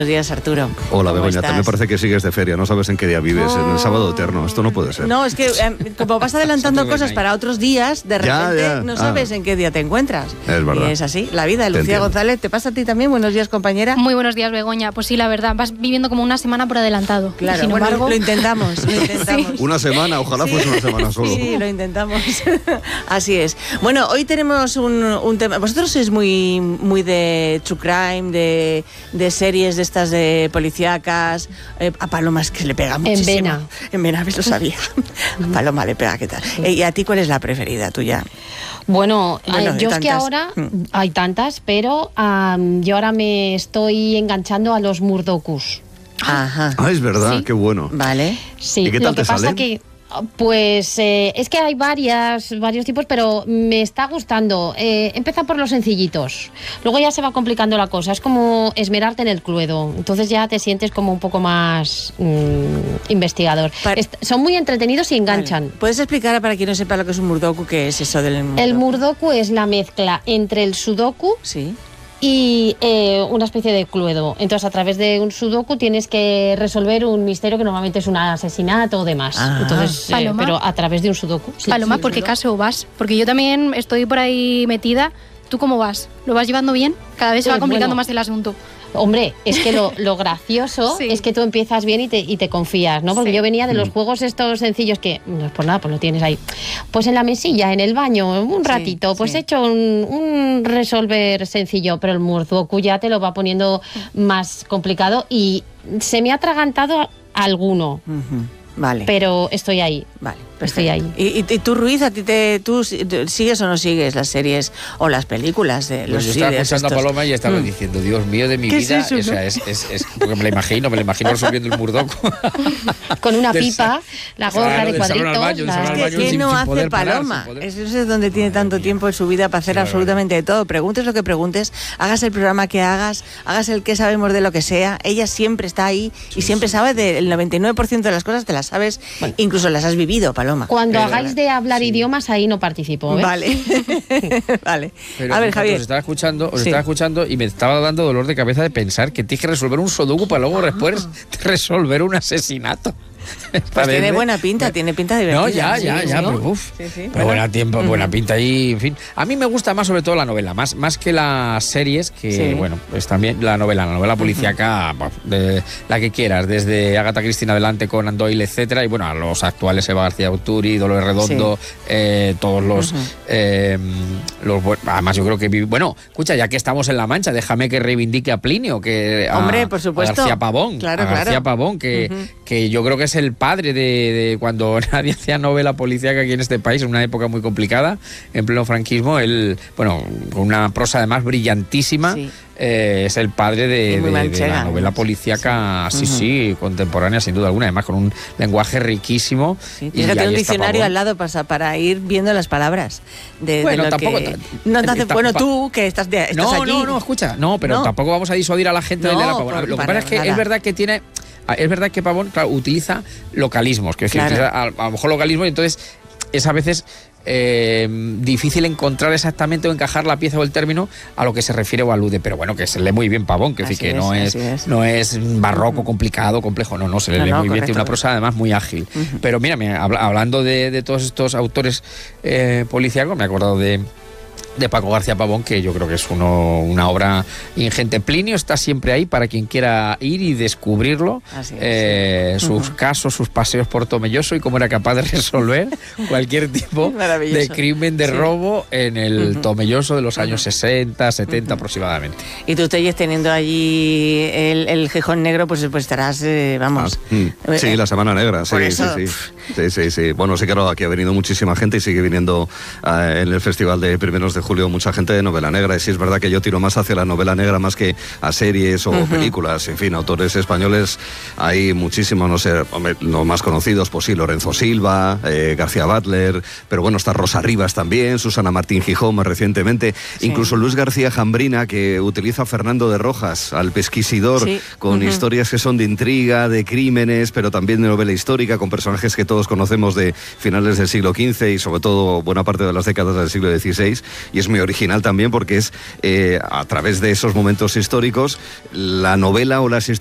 Buenos días, Arturo. Hola, Begoña, me parece que sigues de feria, no sabes en qué día vives, en el sábado eterno, esto no puede ser. No, es que como vas adelantando cosas para otros días, de repente no sabes en qué día te encuentras. Es verdad. Y es así, la vida. Lucía González, ¿te pasa a ti también? Buenos días, compañera. Muy buenos días, Begoña. Pues sí, la verdad, vas viviendo como una semana por adelantado. Claro, sin embargo... bueno, lo intentamos. Sí. Una semana, ojalá fuese una semana solo. Sí, lo intentamos. Así es. Bueno, hoy tenemos un tema. Vosotros sois muy de true crime, de series de estas de policíacas, a Paloma es que le pega muchísimo. En Vena, lo sabía. A Paloma le pega, ¿qué tal? ¿Y a ti cuál es la preferida tuya? Bueno, yo es que ahora hay tantas, pero yo ahora me estoy enganchando a los Murdokus. Ajá. Ah, es verdad, ¿Sí? Qué bueno. Vale. Sí, ¿Y qué tal lo que te pasa salen? que pues es que hay varios tipos, pero me está gustando. Empieza por los sencillitos, luego ya se va complicando la cosa. Es como esmerarte en el Cluedo, entonces ya te sientes como un poco más investigador. Son muy entretenidos y enganchan. Vale. ¿Puedes explicar para quien no sepa lo que es un Murdoku? ¿Qué es eso del Murdoku? El Murdoku es la mezcla entre el Sudoku y una especie de Cluedo. Entonces, a través de un Sudoku tienes que resolver un misterio que normalmente es un asesinato o demás. Entonces, pero a través de un Sudoku. Paloma, ¿por qué caso vas? Porque yo también estoy por ahí metida. ¿Tú cómo vas? ¿Lo vas llevando bien? Cada vez se va complicando más el asunto. Hombre, es que lo gracioso es que tú empiezas bien y te confías, ¿no? Porque yo venía de los juegos estos sencillos que, no es por nada, pues lo tienes ahí. Pues en la mesilla, en el baño, un ratito, pues he hecho un resolver sencillo, pero el Murdoku ya te lo va poniendo más complicado y se me ha atragantado alguno. Vale. Pero estoy ahí. Vale. Estoy ahí. ¿Y tú, Ruiz, tú sigues o no sigues las series o las películas de los vídeos? Yo estaba escuchando a Paloma y estaba diciendo, Dios mío de mi vida, es eso, o sea, es porque me lo imagino resolviendo el Murdoku. Con una pipa, la gorra de cuadritos. ¿Qué no hace Paloma? Eso es donde tiene tanto tiempo en su vida para hacer absolutamente de todo. Preguntes lo que preguntes, hagas el programa que hagas el que sabemos de lo que sea, ella siempre está ahí y siempre sabe del 99% de las cosas, te las sabes, incluso las has vivido, Paloma. Cuando hagáis de hablar idiomas, ahí no participo, ¿eh? Vale. Vale. Pero, a ver, Javier. Os estaba escuchando y me estaba dando dolor de cabeza de pensar que tienes que resolver un sudoku para luego después resolver un asesinato. Pues tiene buena pinta, tiene pinta divertida. No, ya, pero uff. Pero buena pinta y, en fin. A mí me gusta más sobre todo la novela, más que las series, que bueno, pues también la novela policíaca, de la que quieras, desde Agatha Christie en adelante, Conan Doyle, etcétera, y bueno, a los actuales, Eva García Uturi, Dolores Redondo, todos los además yo creo que bueno, escucha, ya que estamos en La Mancha, déjame que reivindique a Plinio, hombre, por supuesto, a García Pavón, García Pavón, que yo creo que es el padre de cuando nadie hacía novela policíaca aquí en este país, en una época muy complicada, en pleno franquismo. Él, bueno, con una prosa además brillantísima, es el padre de la novela policíaca, contemporánea, sin duda alguna, además con un lenguaje riquísimo. Y fíjate, un diccionario al lado para ir viendo las palabras. Bueno, tampoco. Bueno, tú que estás aquí. No, escucha, pero tampoco vamos a disuadir a la gente de leer a Pavón. Lo que pasa es que es verdad que tiene. Es verdad que Pavón, claro, utiliza localismos, que utiliza a lo mejor localismos, y entonces es a veces difícil encontrar exactamente o encajar la pieza o el término a lo que se refiere o alude, pero bueno, que se lee muy bien Pavón, que no es barroco, complicado, complejo, no, se le lee muy bien, tiene una prosa además muy ágil. Pero mira, hablando de todos estos autores policíacos, me he acordado de Paco García Pavón, que yo creo que es una obra ingente. Plinio está siempre ahí para quien quiera ir y descubrirlo, sus casos, sus paseos por Tomelloso y cómo era capaz de resolver cualquier tipo de crimen, de robo en el Tomelloso de los años 60, 70 aproximadamente. Y tú estés teniendo allí el Gijón Negro, pues estarás, vamos. Sí, la Semana Negra, sí. Bueno, sí, claro, aquí ha venido muchísima gente y sigue viniendo en el Festival de Primeros de Julio mucha gente de novela negra, y sí es verdad que yo tiro más hacia la novela negra más que a series o películas. En fin, autores españoles hay muchísimos, no sé, los más conocidos, pues sí, Lorenzo Silva, García Butler, pero bueno, está Rosa Rivas también, Susana Martín Gijón más recientemente, incluso Luis García Jambrina, que utiliza a Fernando de Rojas, al pesquisidor, con historias que son de intriga, de crímenes, pero también de novela histórica, con personajes que todos todos conocemos de finales del siglo XV y sobre todo buena parte de las décadas del siglo XVI, y es muy original también porque es a través de esos momentos históricos la novela o las